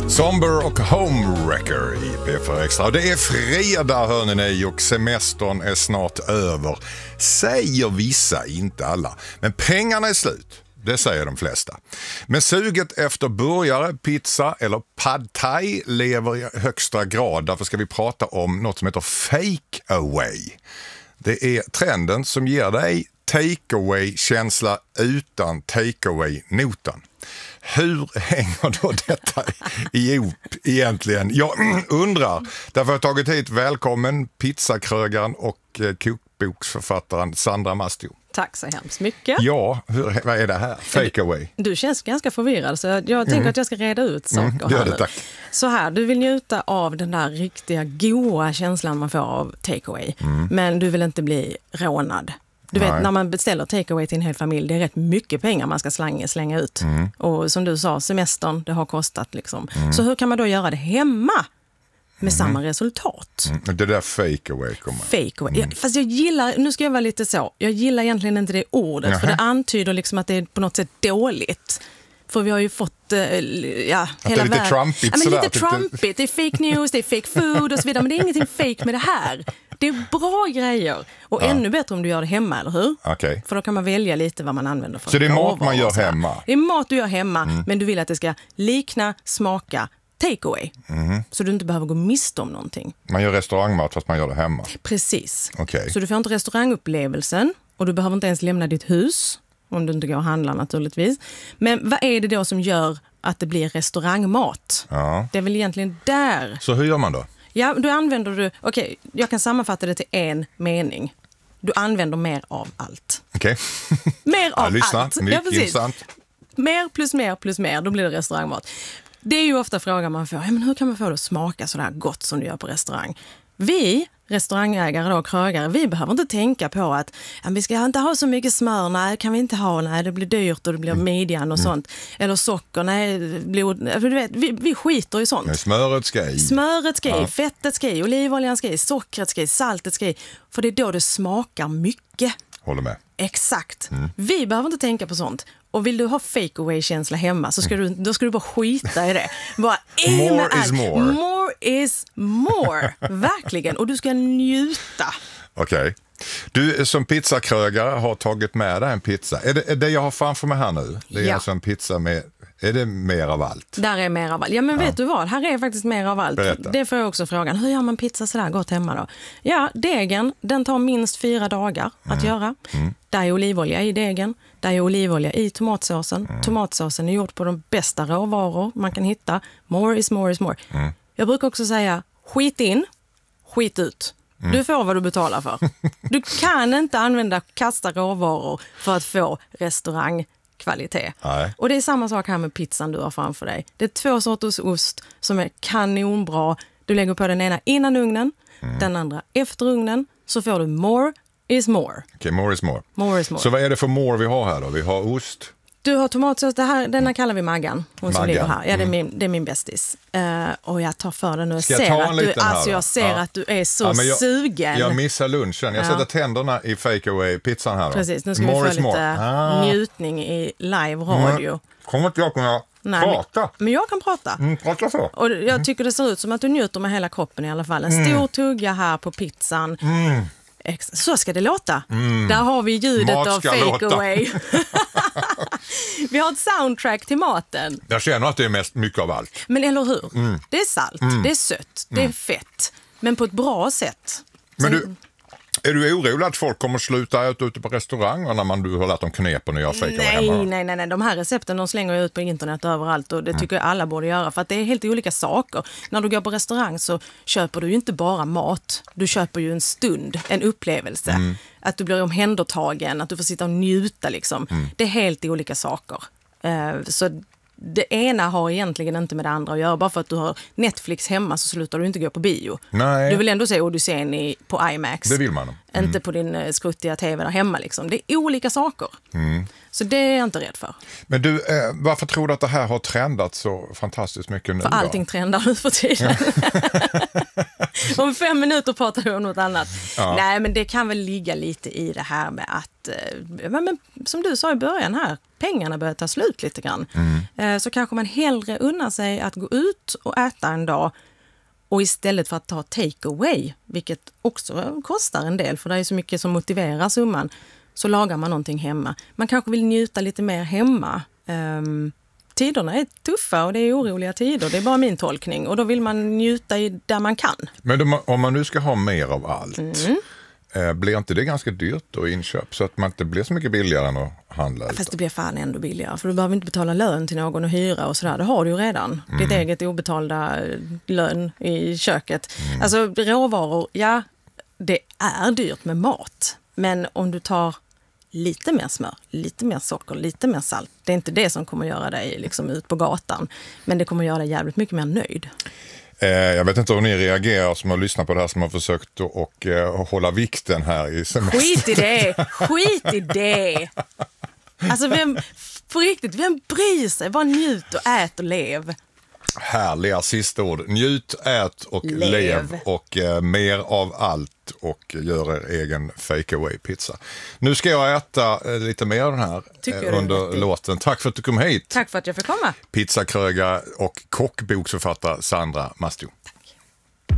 Somber och Homewrecker i P4 Extra. Det är fredag hörni och semestern är snart över. Säger vissa, inte alla. Men pengarna är slut. Det säger de flesta. Men suget efter burgare, pizza eller pad thai lever i högsta grad. Därför ska vi prata om något som heter fake away. Det är trenden som ger dig takeaway-känsla utan takeaway-notan. Hur hänger då detta ihop egentligen? Jag undrar. Därför har jag tagit hit välkommen pizzakrögaren och kokboksförfattaren Sandra Mastio. Tack så hemskt mycket. Ja, vad är det här? Fake away. Du känns ganska förvirrad så jag tänker att jag ska reda ut saker här nu. Tack. Så här, du vill njuta av den där riktiga goa känslan man får av takeaway. Men du vill inte bli rånad. Du vet, när man beställer takeaway till en hel familj, det är rätt mycket pengar man ska slänga ut. Och som du sa, semestern, det har kostat liksom. Så hur kan man då göra det hemma med samma resultat? Det där fake away kommer. Fake away. Fast jag gillar, nu ska jag vara lite så, jag gillar egentligen inte det ordet. För det antyder liksom att det är på något sätt dåligt. För vi har ju fått hela det är lite trumpigt. Lite trumpigt, det är fake news, det är fake food och så vidare. Men det är ingenting fake med det här. Det är bra grejer. Och ännu bättre om du gör det hemma, eller hur? Okay. För då kan man välja lite vad man använder för. Så det är mat man gör hemma? Det är mat du gör hemma, men du vill att det ska likna, smaka takeaway. Så du inte behöver gå miste om någonting. Man gör restaurangmat fast man gör det hemma? Precis. Okay. Så du får inte restaurangupplevelsen och du behöver inte ens lämna ditt hus. Om du inte går och handlar naturligtvis. Men vad är det då som gör att det blir restaurangmat? Ja. Det är väl egentligen där. Så hur gör man då? Ja, då använder du... Okej, jag kan sammanfatta det till en mening. Du använder mer av allt. Okej. Mer av allt. Mycket intressant. Mer plus mer, då blir det restaurangmat. Det är ju ofta frågan man får. Ja, men hur kan man få det att smaka så där gott som du gör på restaurang? Vi restaurangägare och krögare, vi behöver inte tänka på att vi ska inte ha så mycket smör, nej, kan vi inte ha, nej, det blir dyrt och det blir midjan och sånt. Eller socker, nej, blod, du vet, vi skiter i sånt. Men smöret ska i, fettet ska i, olivoljan ska i, sockret ska i, saltet ska i, för det är då det smakar mycket. Håller med. Exakt. Vi behöver inte tänka på sånt. Och vill du ha fake away-känsla hemma så ska då ska du bara skita i det. Bara more is more. More is more. Verkligen. Och du ska njuta. Okej. Du som pizzakrögare har tagit med dig en pizza. Är det jag har framför mig här nu? Det är alltså en pizza med... Är det mer av allt? Där är mer av allt. Ja, men vet du vad? Här är faktiskt mer av allt. Berätta. Det får jag också frågan. Hur gör man pizza sådär gott hemma då? Ja, degen, den tar minst 4 dagar att göra. Där är olivolja i degen. Där är olivolja i tomatsåsen. Tomatsåsen är gjord på de bästa råvaror man kan hitta. More is more is more. Jag brukar också säga, skit in, skit ut. Du får vad du betalar för. Du kan inte använda kasta råvaror för att få restaurangkvalitet. Nej. Och det är samma sak här med pizzan du har framför dig. Det är 2 sorters ost som är kanonbra. Du lägger på den ena innan ugnen, den andra efter ugnen, så får du more is more. Okej, more is more. More is more. Så vad är det för more vi har här då? Vi har ost. Du har tomatsås, denna kallar vi Maggan. Hon som ligger här. Ja, det är min bästis. Och jag tar för den och jag ser att du är så sugen. Jag missar lunchen. Jag sätter tänderna i fake away pizzan här då. Precis, nu ska vi få lite njutning i live radio. Kommer inte jag kunna prata? Men jag kan prata. Prata så. Och jag tycker det ser ut som att du njuter med hela kroppen i alla fall. En stor tugga här på pizzan. Så ska det låta. Där har vi ljudet av fake away. Vi har ett soundtrack till maten. Jag känner att det är mycket av allt. Men eller hur? Det är salt, det är sött, det är fett. Men på ett bra sätt. Men du, är du orolig att folk kommer sluta äta ute på restaurangerna när du har lärt dem knepen och gör fake away hemma? Nej. De här recepten de slänger ut på internet överallt och det tycker jag alla borde göra för att det är helt olika saker. När du går på restaurang så köper du ju inte bara mat. Du köper ju en stund, en upplevelse. Att du blir omhändertagen, att du får sitta och njuta liksom. Det är helt olika saker. Så det ena har egentligen inte med det andra att göra. Bara för att du har Netflix hemma så slutar du inte gå på bio. Nej. Du vill ändå se Odysseen på IMAX. Det vill man. Inte på din skruttiga tv där hemma. Liksom. Det är olika saker. Så det är jag inte rädd för. Men du, varför tror du att det här har trendat så fantastiskt mycket nu? För allting trendar nu för tiden. Om 5 minuter pratar du om något annat. Ja. Nej, men det kan väl ligga lite i det här med att, men som du sa i början här, pengarna börjar ta slut lite grann. Så kanske man hellre unnar sig att gå ut och äta en dag och istället för att ta take away, vilket också kostar en del för det är så mycket som motiverar summan, så lagar man någonting hemma. Man kanske vill njuta lite mer hemma. Tiderna är tuffa och det är oroliga tider. Det är bara min tolkning. Och då vill man njuta där man kan. Men om man nu ska ha mer av allt, blir inte det ganska dyrt då inköp? Så att man inte blir så mycket billigare än att handla? Fast det blir fan ändå billigare. För du behöver inte betala lön till någon och hyra och sådär. Det har du ju redan. Ditt eget obetalda lön i köket. Alltså råvaror, ja, det är dyrt med mat. Men om du tar lite mer smör, lite mer socker, lite mer salt. Det är inte det som kommer göra dig liksom ut på gatan. Men det kommer göra dig jävligt mycket mer nöjd. Jag vet inte hur ni reagerar som har lyssnat på det här, som har försökt att hålla vikten här i semester. Skit i det! Alltså på riktigt, vem bryr sig? Bara njut och ät och lev. Härliga sista ord. Njut, ät och lev och mer av allt och gör er egen fake away pizza. Nu ska jag äta lite mer av den här under låten. Tack för att du kom hit. Tack för att jag fick komma. Pizzakrögare och kockboksförfattare Sandra Mastio.